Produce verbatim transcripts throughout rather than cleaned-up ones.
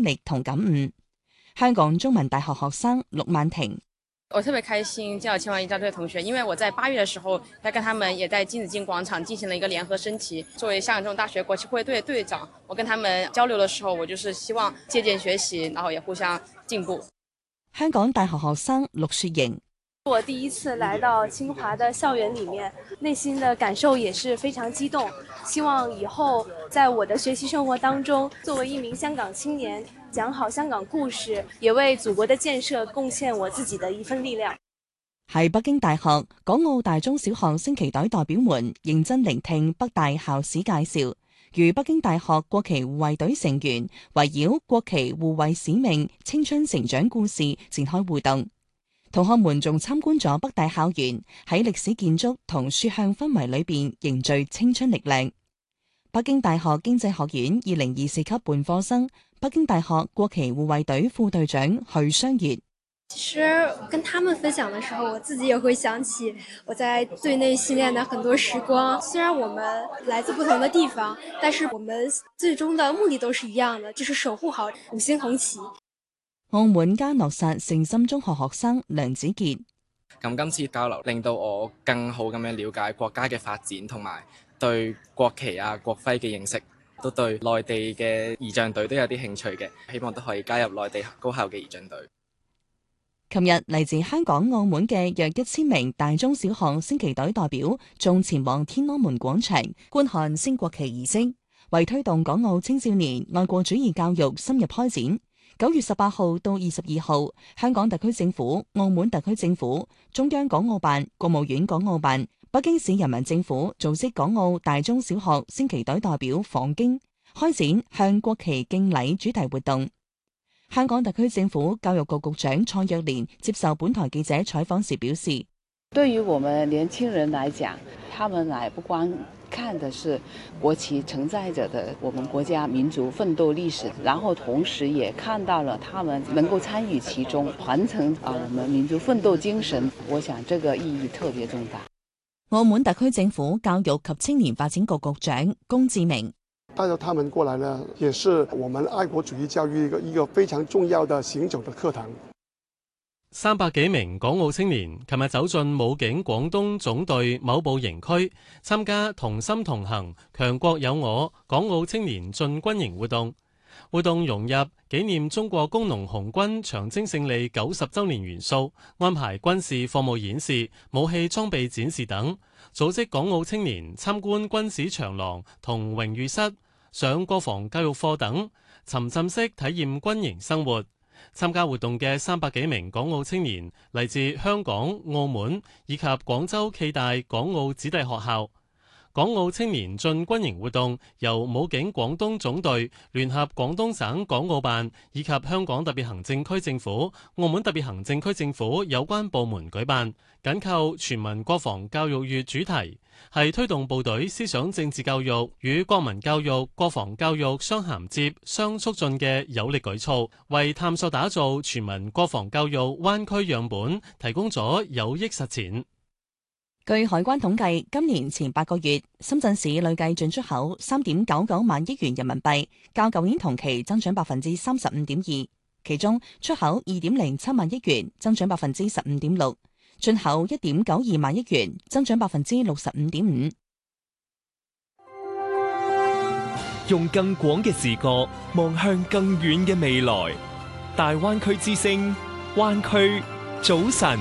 歷同感悟。香港中文大學學生陸曼婷。 我特別開心見到清華一大隊同學，因為我在八月的時候，在跟他們也在金紫荊廣場進行了一個聯合升旗。作為香港中文大學國旗會隊隊長，我跟他們交流的時候，我就是希望借鑑學習，然後也互相進步。 香港大學學生陸雪瑩。 我第一次來到清華的校園裡面，內心的感受也是非常激動。希望以後在我的學習生活當中，作為一名香港青年，講好香港故事，也為祖國的建設貢獻我自己的一份力量。 喺北京大學，港澳大中小學升旗隊代表們認真聆聽北大校史介紹，與北京大學國旗護衛隊成員圍繞國旗護衛使命、青春成長故事展開互動。同學們仲參觀咗北大校園，喺歷史建築同書香氛圍裏邊凝聚青春力量。北京大學經濟學院二零二四級本科生、北京大學國旗護衛隊副隊長許雙月。 其實跟他們分享的時候，我自己也會想起我在隊內訓練的很多時光。雖然我們來自不同的地方，但是我們最終的目的都是一樣的，就是守護好五星紅旗。 澳門嘉諾撒聖心中學學生梁子傑。 咁今次交流令到我更好咁樣了解國家嘅發展，同埋對國旗啊國徽嘅認識，都對內地嘅儀仗隊都有啲興趣嘅，希望都可以加入內地高校嘅儀仗隊。 琴日嚟自香港、澳門嘅約一千名大中小學升旗隊代表，仲前往天安門廣場觀看升國旗儀式，為推動港澳青少年愛國主義教育深入開展。九月十八號到二十二號，香港特區政府、澳門特區政府、中央港澳辦、國務院港澳辦、北京市人民政府組織港澳大中小學升旗隊代表訪京，開展向國旗敬禮主題活動。香港特區政府教育局局長蔡若蓮接受本台記者採訪時表示， 對於我們年輕人來講，他們來不光看的是國旗承載着的我們國家民族奮鬥歷史，然後同時也看到了他們能夠參與其中，傳承啊我們民族奮鬥精神。我想這個意義特別重大。 澳門特區政府教育及青年發展局局長龔志明。 帶着他們過來呢，也是我們愛國主義教育一個一個非常重要的行走的課堂。 三百幾名港澳青年琴日走進武警廣東總隊某部營區，參加同心同行、強國有我港澳青年進軍營活動。活動融入紀念中國工農紅軍長征勝利九十週年元素，安排軍事課務演示、武器裝備展示等，組織港澳青年參觀軍史長廊同榮譽室，上國防教育課等，沉浸式體驗軍營生活。參加活動嘅三百幾名港澳青年嚟自香港、澳門以及廣州暨大港澳子弟學校。港澳青年進軍營活動由武警廣東總隊聯合廣東省港澳辦以及香港特別行政區政府、澳門特別行政區政府有關部門舉辦，緊扣全民國防教育月主題，係推動部隊思想政治教育與國民教育、國防教育相銜接、相促進嘅有力舉措，為探索打造全民國防教育灣區樣本提供咗有益實踐。 據海關統計，今年前八個月，深圳市累計進出口三點九九萬億元人民幣，較舊年同期增長百分之三十五點二。其中出口二點零七萬億元，增長百分之十五點六；進口一點九二萬億元，增長百分之六十五點五。 用更廣嘅視覺望向更遠嘅未來。大灣區之聲，灣區早晨。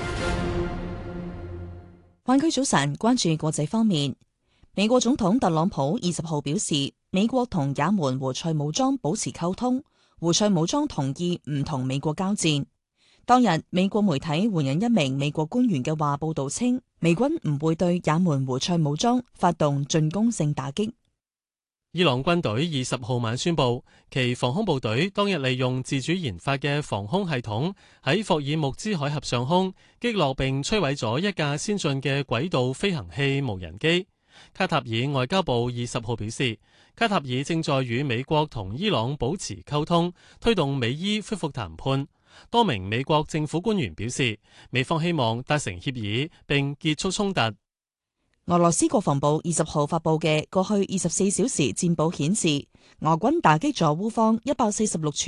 灣區早晨，關注國際方面。美國總統特朗普二十號表示，美國同也門胡塞武裝保持溝通，胡塞武裝同意唔同美國交戰。當日，美國媒體援引一名美國官員嘅話報道稱，美軍唔會對也門胡塞武裝發動進攻性打擊。 伊朗軍隊二十號晚宣布，其防空部隊當日利用自主研發嘅防空系統喺霍爾木茲海峽上空擊落並摧毀咗一架先進嘅軌道飛行器無人機。卡塔爾外交部二十號表示，卡塔爾正在與美國同伊朗保持溝通，推動美伊恢復談判。多名美國政府官員表示，美方希望達成協議並結束衝突。 俄羅斯國防部二十號發佈嘅過去二十四小時戰報顯示，俄軍打擊咗烏方一百四十六處